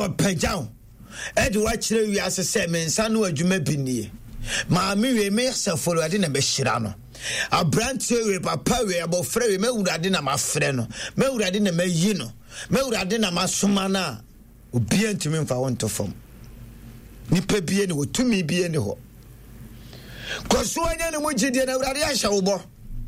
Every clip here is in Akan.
pagyaw edi wa kire wi ase se me nsa no adwuma bi nie ma me we me se folo ade na be hyira no abrante we papa we abofra we mewurade na mafre no mewurade na mayi no mewurade na masoma na obi antimi mfa wonto fam nipa bie ne otumi bie ne ho koso anya ne mogide na urade ahya wo bo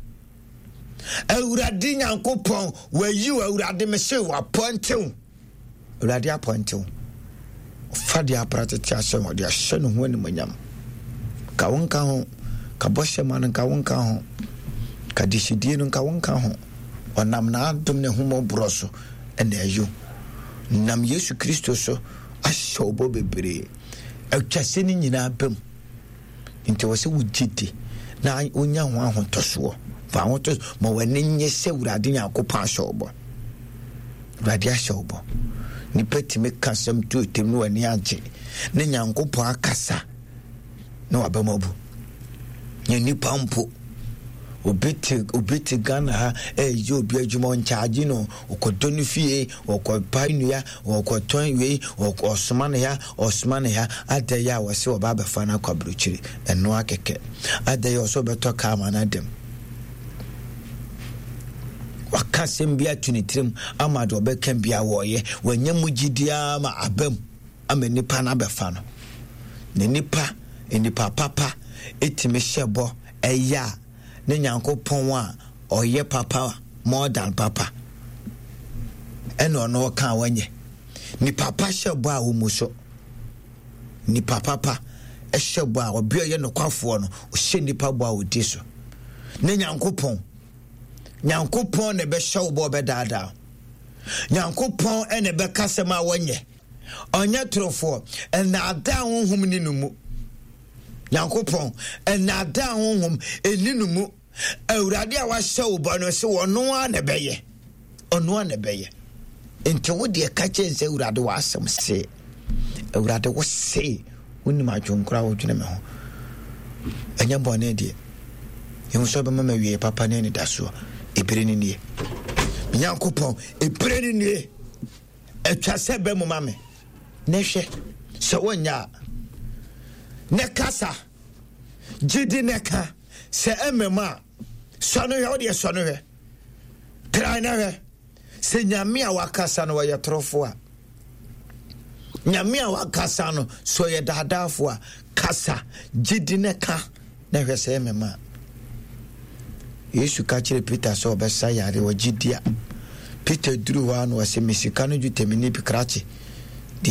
urade nyankopon wayi urade me se wa pontew urade apontew fadi aprate tia se mo dia hye no ho ni manyam ka wonka ho ka boshe man ka wonka ho ka dishidie no ka wonka ho onam na adom ne humo broso ene ayo nam Yesu Kristo so ahye obo bebre atwase ni nyina bam nti wo se wugidi na onya ho ahotoso fa ahotos mo wani nye se urade nyakopa ahye obo urade ahye obo ni petime kasam tu tem no wani age ne nyankopon akasa na wabamobu nye nipa mpo obeti Ghana ha yo bi adwuma nchaage no okodoni fie okopainuya okoton we okosmane ya adaya wase obaba fa na kwabrochiri eno akeke adaya oso beto kama na dem wakasem bia tunitrim amado bekan bia woye wanya mugidia ma abam amenipa na befa no ne nipa papa etime hyebo eya ne nyankopon a oye papa more than papa eno no kan wanye ni papa hyebo a womuso ni papa hyebo a obi oye no kwafo no o hye nipa bo a odi so ne nyankopon ne be hyɛ wo be dada nyankopon ene be kasema wanye onye trofo na ada honhom ni numu nyankopon na ada honhom eninumu awurade a wahyɛ wo ba no se wono a na beye enti wo de ka kyense awurade wa asem se awurade wo se wonim adwonkora wo dwene me ho anya bone de yemu so be mama wie papa ne ni daso ebere ni nie nyankopon ebere ni nie etwa se be mo mame ne hwe se wonya ne kasa jidi neka se emema sonu ye ode sonu he traina he se nyame a wakasa no ye trofo a nyame a wakasa no so ye dadafo a kasa jidi neka na hwe se emema Yesu ka kire Peter so obesa yare wa jidia Peter duru wa no se mesika no jutemini pikrache